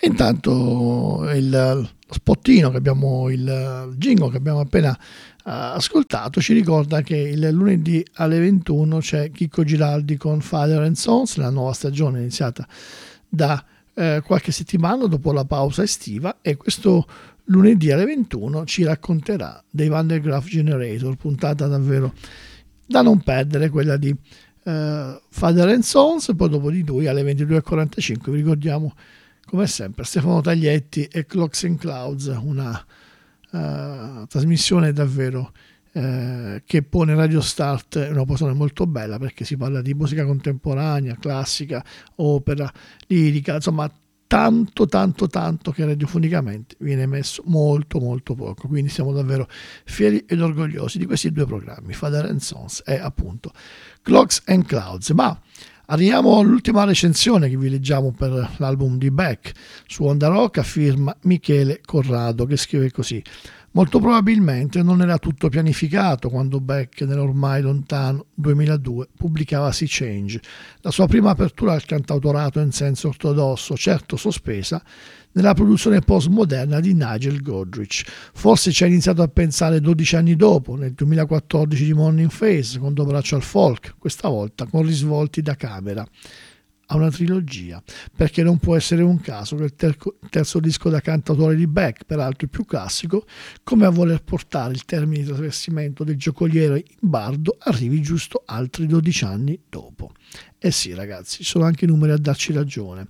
Intanto lo spottino che abbiamo, il jingle che abbiamo appena ascoltato ci ricorda che il lunedì alle 21 c'è Chicco Giraldi con Father and Sons, la nuova stagione iniziata da qualche settimana dopo la pausa estiva, e questo lunedì alle 21 ci racconterà dei Van der Graaf Generator, puntata davvero da non perdere, quella di Father and Sons. Poi dopo di lui alle 22:45 vi ricordiamo come sempre Stefano Taglietti e Clocks and Clouds, una trasmissione davvero che pone Radio Start in una posizione molto bella, perché si parla di musica contemporanea, classica, opera, lirica, insomma tanto che radiofonicamente viene messo molto poco, quindi siamo davvero fieri ed orgogliosi di questi due programmi, Father and Sons e appunto Clocks and Clouds. Ma arriviamo all'ultima recensione che vi leggiamo per l'album di Beck su Onda Rock, a firma Michele Corrado, che scrive così: molto probabilmente non era tutto pianificato quando Beck, nell'ormai lontano 2002, pubblicava Sea Change, la sua prima apertura al cantautorato in senso ortodosso, certo sospesa nella produzione postmoderna di Nigel Godrich. Forse ci ha iniziato a pensare 12 anni dopo, nel 2014 di Morning Phase, con Do braccio al folk, questa volta con risvolti da camera, a una trilogia, perché non può essere un caso che il terzo disco da cantautore di Beck, peraltro il più classico, come a voler portare il termine di trasferimento del giocoliere in bardo, arrivi giusto altri 12 anni dopo. Eh sì ragazzi, sono anche i numeri a darci ragione.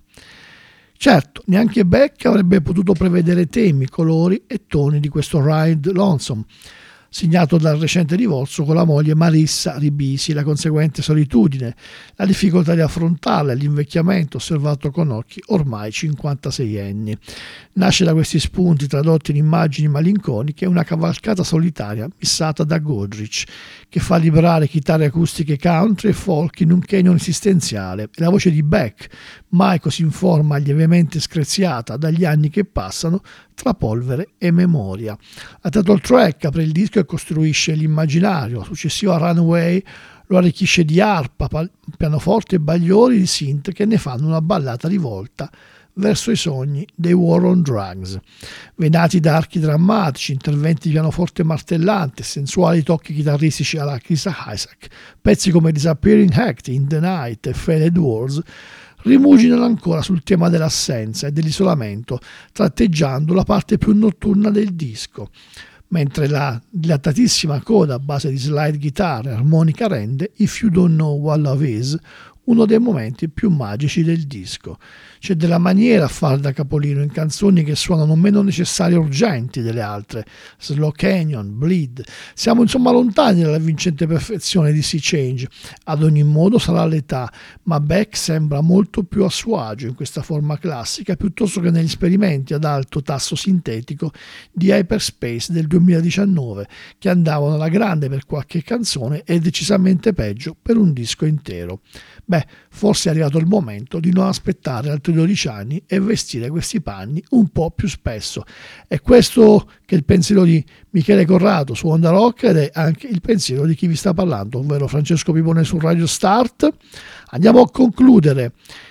Certo, neanche Beck avrebbe potuto prevedere temi, colori e toni di questo Ride Lonesome, segnato dal recente divorzio con la moglie Marissa Ribisi, la conseguente solitudine, la difficoltà di affrontarla e l'invecchiamento osservato con occhi ormai 56enni. Nasce da questi spunti tradotti in immagini malinconiche una cavalcata solitaria missata da Godrich, che fa vibrare chitarre acustiche country e folk in un canyon esistenziale, e la voce di Beck, mai così in forma, lievemente screziata dagli anni che passano tra polvere e memoria. La title track apre il disco e costruisce l'immaginario, la successiva Runaway lo arricchisce di arpa, pianoforte e bagliori di synth che ne fanno una ballata rivolta verso i sogni dei War on Drugs. Venati da archi drammatici, interventi di pianoforte martellante, sensuali tocchi chitarristici alla Chris Isaac, pezzi come Disappearing Act, In the Night e Failed Wars rimuginano ancora sul tema dell'assenza e dell'isolamento, tratteggiando la parte più notturna del disco, mentre la dilattatissima coda a base di slide guitar e armonica rende If You Don't Know What Love Is uno dei momenti più magici del disco. C'è della maniera a far da capolino in canzoni che suonano meno necessarie e urgenti delle altre, Slow Canyon, Bleed. Siamo insomma lontani dalla vincente perfezione di Sea Change. Ad ogni modo sarà l'età, ma Beck sembra molto più a suo agio in questa forma classica piuttosto che negli esperimenti ad alto tasso sintetico di Hyperspace del 2019, che andavano alla grande per qualche canzone e decisamente peggio per un disco intero. Beh, forse è arrivato il momento di non aspettare altri 12 anni e vestire questi panni un po' più spesso. È questo che è il pensiero di Michele Corrado su Onda Rock, ed è anche il pensiero di chi vi sta parlando, ovvero Francesco Pipone su Radio Start. Andiamo a concludere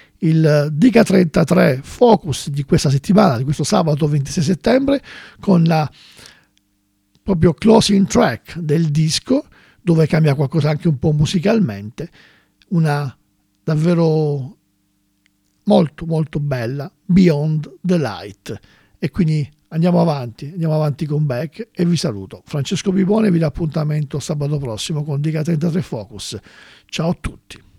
il Dica 33 Focus di questa settimana, di questo sabato 26 settembre, con la proprio closing track del disco, dove cambia qualcosa anche un po' musicalmente, una davvero molto bella, Beyond the Light. E quindi andiamo avanti con Beck, e vi saluto. Francesco Pipone vi dà appuntamento sabato prossimo con Dica 33 Focus. Ciao a tutti.